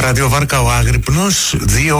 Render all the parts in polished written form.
Ραδιοβάρκα ο Άγρυπνος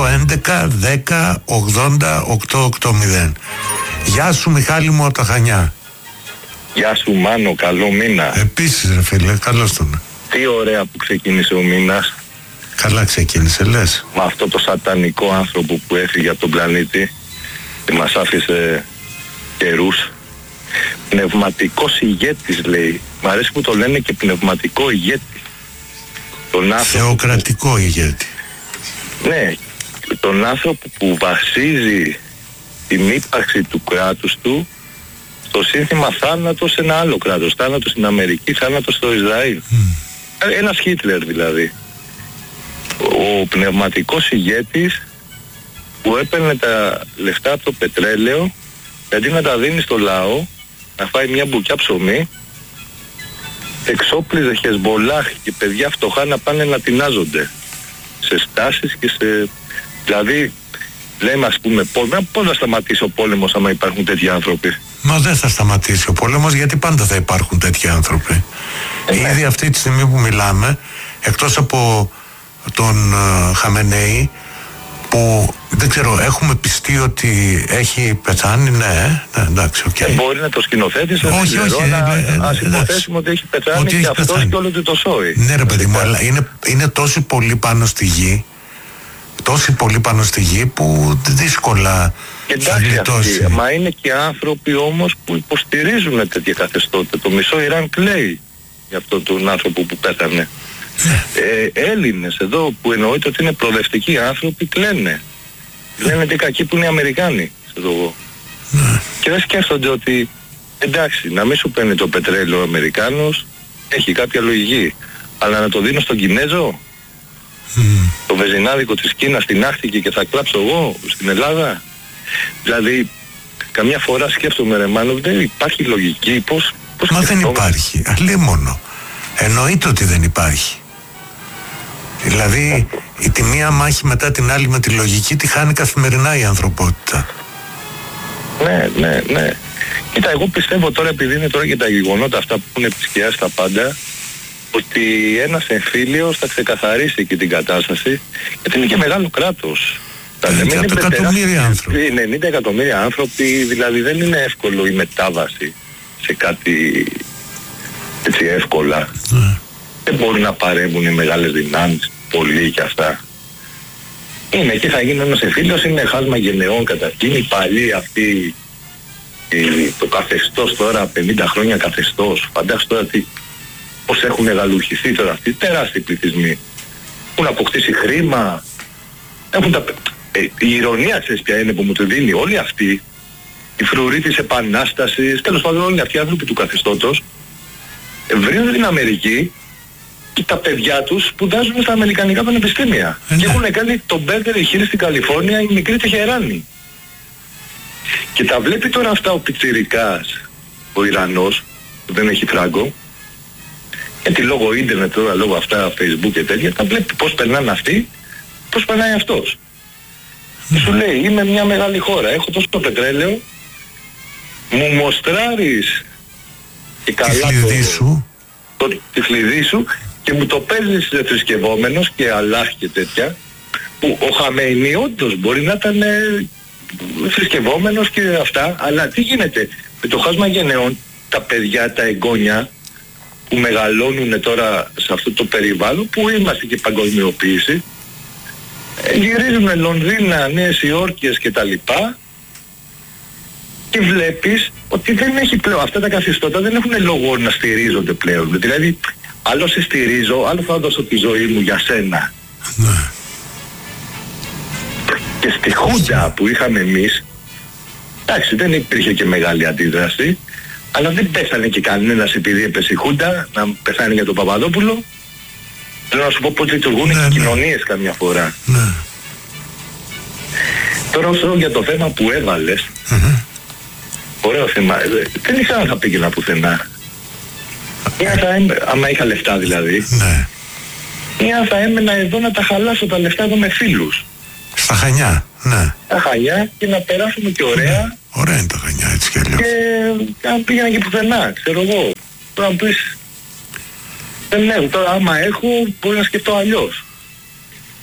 2-11-10-80-880. Γεια σου Μιχάλη μου από τα Χανιά. Γεια σου Μάνο, καλό μήνα. Επίσης ρε φίλε, καλώς τον. Τι ωραία που ξεκίνησε ο μήνας. Καλά ξεκίνησε λες. Με αυτό το σατανικό άνθρωπο που έφυγε από τον πλανήτη και μας άφησε καιρούς. Πνευματικός ηγέτης λέει. Μ' αρέσει που το λένε και πνευματικό ηγέτη. Τον άνθρωπο θεοκρατικό ηγέτη. Ναι, τον άνθρωπο που βασίζει την ύπαρξη του κράτους του στο σύνθημα θάνατο σε ένα άλλο κράτος. Θάνατο στην Αμερική, θάνατο στο Ισραήλ. Ένας Χίτλερ δηλαδή. Ο πνευματικός ηγέτης που έπαιρνε τα λεφτά από το πετρέλαιο γιατί να τα δίνει στο λαό να φάει μια μπουκιά ψωμί, εξόπλιζε Χεσμολάχ και παιδιά φτωχά να πάνε να τεινάζονται σε στάσεις και σε... Δηλαδή λέμε ας πούμε πώς θα σταματήσει ο πόλεμος άμα υπάρχουν τέτοιοι άνθρωποι. Μα δεν θα σταματήσει ο πόλεμος γιατί πάντα θα υπάρχουν τέτοιοι άνθρωποι. Ήδη αυτή τη στιγμή που μιλάμε, εκτός από τον Χαμενέη που δεν ξέρω, έχουμε πιστεί ότι έχει πεθάνει, ναι, εντάξει, οκ. Μπορεί να το σκηνοθέτησε, όχι, ας υποθέσουμε ότι έχει πεθάνει και αυτός και όλο του το σόι. Ναι ρε παιδί μου, αλλά είναι τόσοι πολλοί πάνω στη γη, που δύσκολα θα γλιτώσει. Μα είναι και άνθρωποι όμως που υποστηρίζουν τέτοια καθεστώτα. Το μισό Ιράν κλαίει για αυτόν τον άνθρωπο που πέθανε. Έλληνες εδώ που εννοείται ότι είναι προοδευτικοί άνθρωποι κλαίνε. Λένε τι κακοί που είναι οι Αμερικάνοι. Και δεν σκέφτονται ότι εντάξει, να μην σου παίρνει το πετρέλαιο ο Αμερικάνος, έχει κάποια λογική. Αλλά να το δίνω στον Κινέζο, το βεζινάδικο της Κίνας την άχτηκε και θα κλάψω εγώ στην Ελλάδα. Δηλαδή καμιά φορά σκέφτομαι ρε Μάνο, δεν υπάρχει λογική. Πώς μα δεν υπάρχει, αλίμονο. Εννοείται ότι δεν υπάρχει. Δηλαδή τη μία μάχη μετά την άλλη με τη λογική τη χάνει καθημερινά η ανθρωπότητα. Ναι. Κοίτα, εγώ πιστεύω τώρα, επειδή είναι τώρα και τα γεγονότα αυτά που έχουν επισκιάσει τα πάντα, ότι ένας εμφύλιος θα ξεκαθαρίσει και την κατάσταση, γιατί είναι και μεγάλο κράτος. 90 εκατομμύρια άνθρωποι. 90 εκατομμύρια άνθρωποι, δηλαδή δεν είναι εύκολο η μετάβαση σε κάτι έτσι εύκολα. Δεν μπορούν να παρέμβουν οι μεγάλες δυνάμεις, πολλοί και αυτά. Είναι και θα γίνει ένας εμφύλιος, είναι χάσμα γενεών καταρχήν, οι παλιοί αυτοί, το καθεστώς τώρα, 50 χρόνια καθεστώς, φαντάσου τώρα πώς έχουν γαλουχηθεί τώρα αυτοί, τεράστιοι πληθυσμοί. Έχουν αποκτήσει χρήμα, έχουν η ηρωνία ξέρεις ποια είναι που μου το δίνει, όλοι αυτοί, οι φρουροί της Επανάστασης, τέλος πάντων όλοι αυτοί οι άνθρωποι του καθεστώτος, βρίσκονται στην Αμερική και τα παιδιά τους σπουδάζουν στα αμερικανικά πανεπιστήμια. Και έχουν κάνει τον Μπέρκερ Χιλ στην Καλιφόρνια, η μικρή Τεχεράνη. Και τα βλέπει τώρα αυτά ο πιτσιρικάς, ο Ιρανός, που δεν έχει φράγκο, γιατί λόγω ίντερνετ τώρα, λόγω αυτά, facebook και τέτοια, τα βλέπει πώς περνάνε αυτοί, πώς περνάει αυτός. Και σου λέει, είμαι μια μεγάλη χώρα, έχω τόσο πετρέλαιο, μου μοστράρεις και καλά τη χλειδί σου και μου το παίζεις θρησκευόμενος και Αλλάχ και τέτοια, που ο Χαμενεϊ όντως μπορεί να ήταν θρησκευόμενος και αυτά, αλλά τι γίνεται με το χάσμα γενεών, τα παιδιά, τα εγγόνια που μεγαλώνουν τώρα σε αυτό το περιβάλλον που είμαστε και παγκοσμιοποίηση, γυρίζουν Λονδίνα, Νέες Υόρκες και τα λοιπά και βλέπεις ότι δεν έχει πλέον, αυτά τα καθεστώτα δεν έχουν λόγο να στηρίζονται πλέον. Δηλαδή, άλλο σε στηρίζω, άλλο θα δώσω τη ζωή μου για σένα. Και στη Χούντα που είχαμε εμείς, εντάξει δεν υπήρχε και μεγάλη αντίδραση, αλλά δεν πέθανε και κανένας επειδή έπεσε η Χούντα, να πεθάνει για τον Παπαδόπουλο. Θέλω να σου πω πώς λειτουργούν οι κοινωνίες καμιά φορά. Τώρα όσο για το θέμα που έβαλες, ωραίο θέμα, δεν ήξερα να θα πήγαινα πουθενά. Άμα είχα λεφτά δηλαδή, ή θα έμενα εδώ να τα χαλάσω τα λεφτά εδώ με φίλους. Στα Χανιά, ναι. Στα Χανιά και να περάσουμε και ωραία. Ωραία είναι τα Χανιά έτσι κι αλλιώς. Και αν πήγαινα και πουθενά, ξέρω εγώ. Τώρα να πεις, δεν έχω, τώρα άμα έχω μπορεί να σκεφτώ αλλιώς.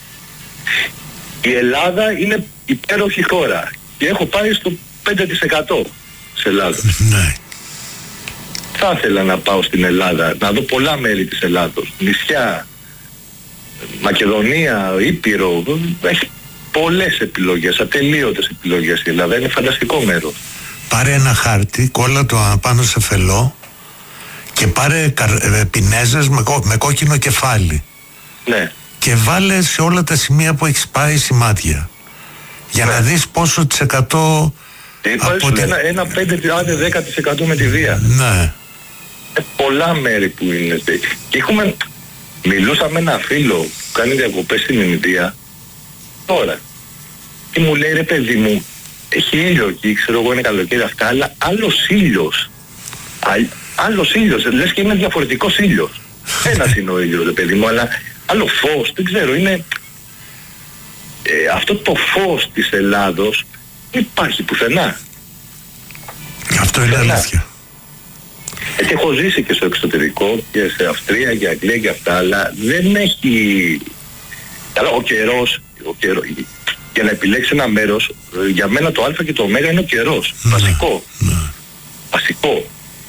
Η Ελλάδα είναι υπέροχη χώρα και έχω πάει στο 5% της Ελλάδας. Ναι. Θα ήθελα να πάω στην Ελλάδα, να δω πολλά μέρη της Ελλάδος, νησιά, Μακεδονία, Ήπειρο, έχει πολλές επιλογές, ατελείωτες επιλογές η Ελλάδα, είναι φανταστικό μέρος. Πάρε ένα χάρτη, κόλλα το πάνω σε φελό και πάρε πινέζες με κόκκινο κεφάλι. Ναι. Και βάλε σε όλα τα σημεία που έχεις πάει σημάδια. Για να δεις πόσο της εκατό... Ένα 5-10% με τη βία. Ναι. Πολλά μέρη που είναι. Και μιλούσα με ένα φίλο που κάνει διακοπές στην Ινδία τώρα. Και μου λέει, ρε παιδί μου, έχει ήλιο εκεί, ξέρω εγώ είναι καλοκαίρι αυτά, αλλά άλλος ήλιος. Άλλος ήλιος, λες και είναι διαφορετικός ήλιος. Ένας είναι ο ήλιος, ρε παιδί μου, αλλά άλλο φως, δεν ξέρω, είναι... αυτό το φως της Ελλάδος δεν υπάρχει πουθενά. Αυτό είναι αλήθεια. Έτσι έχω ζήσει και στο εξωτερικό και σε Αυστρία και Αγγλία και αυτά, αλλά δεν έχει... Καλά, ο καιρός, για να επιλέξει ένα μέρος, για μένα το α και το ω είναι ο καιρός. Βασικό. Βασικό.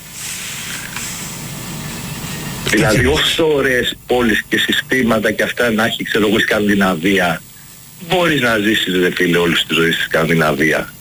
Δηλαδή όσο ωραίες πόλεις και συστήματα και αυτά να έχει, ξέρω εγώ, η Σκανδιναβία, μπορείς να ζήσεις, ρε φίλε, όλη τη ζωή στη Σκανδιναβία.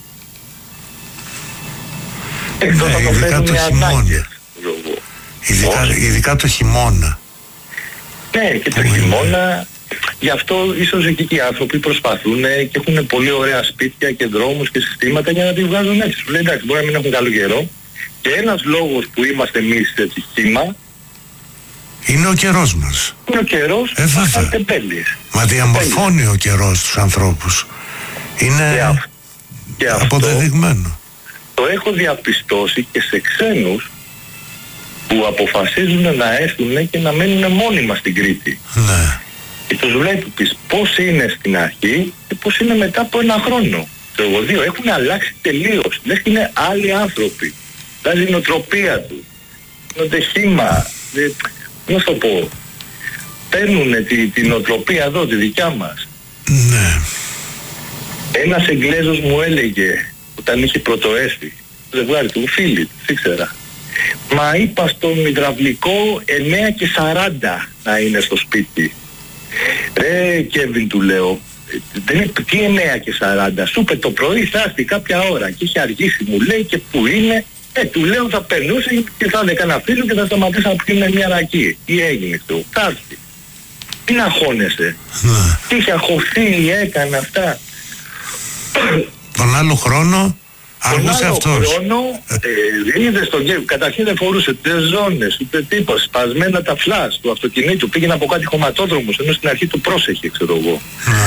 Εκτός να το φέρουν οι ανάγκες. Ειδικά το χειμώνα. Ναι, και το χειμώνα, γι' αυτό ίσως εκεί και οι άνθρωποι προσπαθούν και έχουν πολύ ωραία σπίτια και δρόμους και συστήματα για να τη βγάζουν έτσι. Σου λέει, εντάξει, μπορεί να μην έχουν καλό καιρό. Και ένας λόγος που είμαστε εμείς έτσι χήμα είναι ο καιρός μας. Είναι ο καιρός σαν τεμπέλης. Μα διαμορφώνει ο καιρός τους ανθρώπους. Είναι και αποδεδειγμένο. Το έχω διαπιστώσει και σε ξένους που αποφασίζουν να έρθουν και να μένουν μόνιμα στην Κρήτη. Ναι. Και τους βλέπεις πώς είναι στην αρχή και πώς είναι μετά από ένα χρόνο. Το δύο έχουν αλλάξει τελείως. Λες και είναι άλλοι άνθρωποι. Δηλαδή η νοοτροπία του. Είναι χήμα. Να σου πω. Παίρνουν την νοοτροπία εδώ, τη δικιά μας. Ναι. Ένας Εγγλέζος μου έλεγε όταν είχε πρωτοέρθει το ζευγάρι του, φίλοι, δεν ήξερα. Μα είπα στον υδραυλικό 9:40 να είναι στο σπίτι. Ρε Κέβιν, του λέω, τι 9:40, σου είπε το πρωί θα έρθει κάποια ώρα και είχε αργήσει, μου λέει, και που είναι. Του λέω θα περνούσε και θα έλεγε κανένα φίλο και θα σταματήσει να πιούμε μια ρακή. Τι έγινε του, θα έρθει. Τι να χώνεσαι. Τι είχε αχωθεί, έκανε αυτά. Τον άλλο χρόνο αργούσε αυτός. Τον άλλο χρόνο είδες τον Κέβιν, καταρχήν δεν φορούσε ούτε ζώνες, ούτε τίποτα, σπασμένα τα φλάς του αυτοκινήτου, πήγαινε από κάτι χωματόδρομος, ενώ στην αρχή του πρόσεχε, ξέρω εγώ.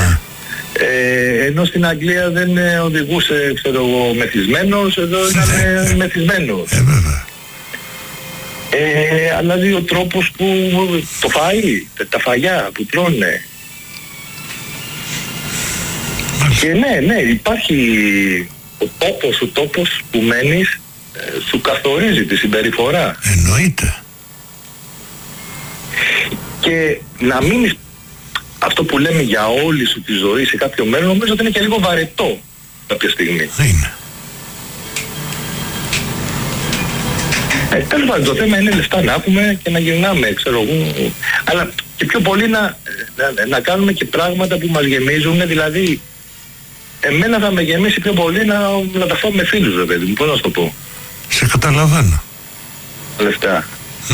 Ενώ στην Αγγλία δεν οδηγούσε, ξέρω εγώ, μεθυσμένος, εδώ ήταν μεθυσμένος. Αλλάζει ο τρόπος που το φαΐ, τα φαγιά που τρώνε. Και ναι, υπάρχει ο τόπος που μένεις, σου καθορίζει τη συμπεριφορά. Εννοείται. Και να μείνεις, αυτό που λέμε για όλη σου τη ζωή σε κάποιο μέρο, νομίζω ότι είναι και λίγο βαρετό κάποια στιγμή. Είναι. Τέλος πάντων, το θέμα είναι λεφτά να έχουμε και να γυρνάμε, ξέρω εγώ. Αλλά και πιο πολύ να κάνουμε και πράγματα που μας γεμίζουν, δηλαδή εμένα θα με γεμίσει πιο πολύ να τα φάω με φίλους, ρε παιδί μου, πώς να σου το πω. Σε καταλαβαίνω. Λεφτά.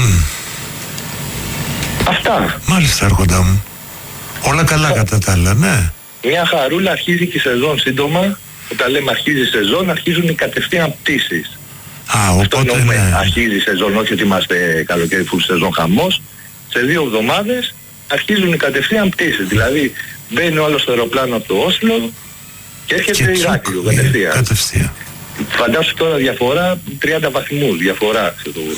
Αυτά. Μάλιστα, Αρχοντά μου. Όλα καλά κατά τα άλλα, ναι. Μια χαρούλα, αρχίζει και η σεζόν σύντομα. Όταν λέμε αρχίζει η σεζόν, αρχίζουν οι κατευθείαν πτήσεις. Οπότε ναι. Αρχίζει η σεζόν, όχι ότι είμαστε καλοκαίρι full σεζόν χαμός. Σε 2 εβδομάδες αρχίζουν οι κατευθείαν πτήσεις. Δηλαδή μπαίνει ο άλλος στο αεροπλάνο από το Όσλο και έρχεται Ηράκλειο κατευθείαν. Φαντάσου τώρα διαφορά, 30 βαθμούς διαφορά.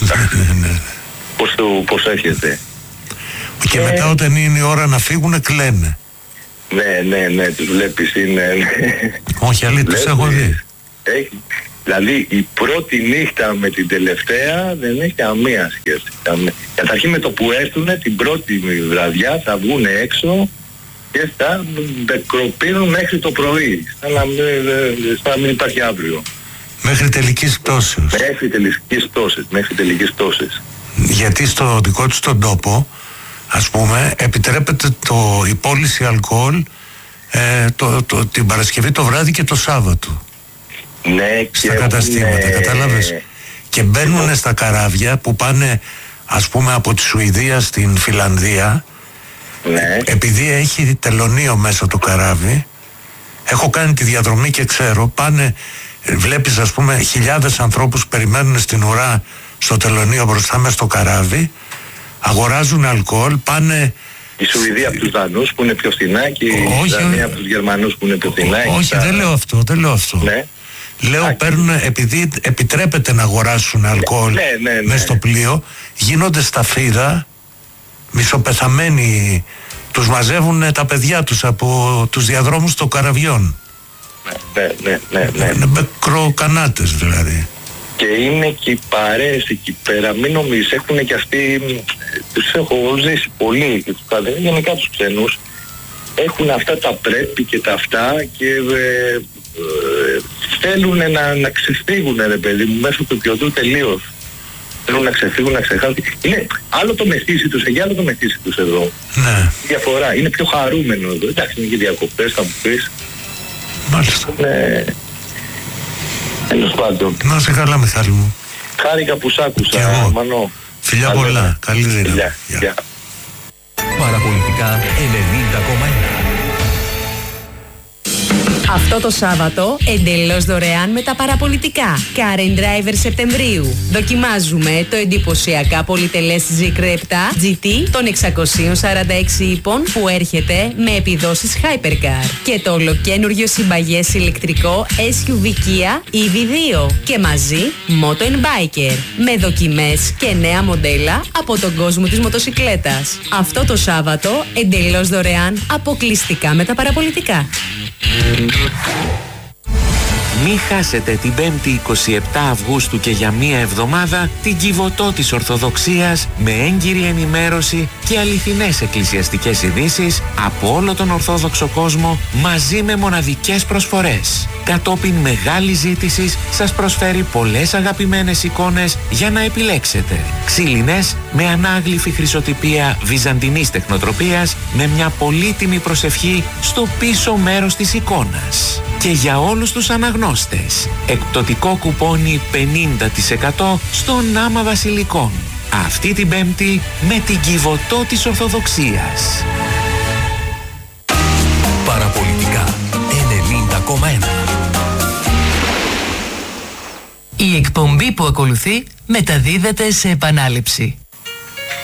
Πώς έρχεται. Και μετά όταν είναι η ώρα να φύγουν κλαίνε. Ναι, τους βλέπεις, είναι... Όχι, αλήθεια, έχω δει. Δηλαδή η πρώτη νύχτα με την τελευταία δεν έχει καμία σχέση. Καταρχήν με το που έρθουν την πρώτη βραδιά θα βγουν έξω και θα μπεκροπίνουν μέχρι το πρωί, σαν να μην υπάρχει αύριο. Μέχρι τελικής πτώσεως. Μέχρι τελικής πτώσης. Γιατί στο δικό τους τον τόπο, ας πούμε, επιτρέπεται η πώληση αλκοόλ την Παρασκευή το βράδυ και το Σάββατο. Ναι, στα καταστήματα, κατάλαβες. Και μπαίνουν στα καράβια που πάνε, ας πούμε, από τη Σουηδία στην Φιλανδία. Ναι. Επειδή έχει τελωνίο μέσα το καράβι, έχω κάνει τη διαδρομή και ξέρω, πάνε, βλέπεις, ας πούμε, χιλιάδες ανθρώπους περιμένουν στην ουρά στο τελωνίο μπροστά μες στο καράβι, αγοράζουν αλκοόλ, πάνε... Η Σουηδία από τους Δανούς που είναι πιο φθηνά και η Δανία από τους Γερμανούς που είναι πιο φθηνά. Όχι, δεν λέω αυτό. Ναι. Λέω, παίρνουν, επειδή επιτρέπεται να αγοράσουν αλκοόλ μες στο πλοίο, γίνονται σταφίδα, μισοπεθαμένοι, τους μαζεύουν τα παιδιά τους από τους διαδρόμους των καραβιών. Ναι. Είναι μπεκροκανάτες δηλαδή. Και είναι και οι παρέες εκεί πέρα, μην νομίζεις, έχουν και αυτοί, τους έχω ζήσει πολύ και τους καδένες, γενικά τους ξένους, έχουν αυτά τα πρέπει και τα αυτά και θέλουν να ξεφύγουν, ρε παιδί μου, μέσω του πιωτού τελείως. Θέλουν να ξεφύγουν, να ξεχάσουν. Είναι άλλο το μεθύσι τους εκεί, άλλο το μεθύσι τους εδώ. Ναι. Διαφορά. Είναι πιο χαρούμενο εδώ. Εντάξει, είναι και διακοπές, θα μου πεις. Μάλιστα. Τέλος πάντων. Να είσαι καλά, Μιχάλη μου. Χάρηκα που σ' άκουσα, Μανώ. Φιλιά πολλά. Καλή δύναμη. Γεια. Παραπολιτικά 90,1. Αυτό το Σάββατο εντελώς δωρεάν με τα παραπολιτικά. Car and Driver Σεπτεμβρίου. Δοκιμάζουμε το εντυπωσιακά πολυτελές Zeekr 7 GT των 646 ύπων που έρχεται με επιδόσεις Hypercar. Και το ολοκένουργιο συμπαγές ηλεκτρικό SUV Kia EV2. Και μαζί Moto Biker. Με δοκιμές και νέα μοντέλα από τον κόσμο της μοτοσικλέτας. Αυτό το Σάββατο εντελώς δωρεάν αποκλειστικά με τα παραπολιτικά. Μη χάσετε την 5η 27 Αυγούστου και για μία εβδομάδα την Κιβωτό της Ορθοδοξίας με έγκυρη ενημέρωση και αληθινές εκκλησιαστικές ειδήσεις από όλο τον Ορθόδοξο κόσμο μαζί με μοναδικές προσφορές. Κατόπιν μεγάλης ζήτησης σας προσφέρει πολλές αγαπημένες εικόνες για να επιλέξετε. Ξύλινες με ανάγλυφη χρυσοτυπία βυζαντινής τεχνοτροπίας με μια πολύτιμη προσευχή στο πίσω μέρος της εικόνας. Και για όλους τους αναγνώστες, εκπτωτικό κουπόνι 50% στον Άμα Βασιλικών. Αυτή την Πέμπτη με την Κιβωτό της Ορθοδοξίας. Παραπολιτικά 90,1. Η εκπομπή που ακολουθεί μεταδίδεται σε επανάληψη.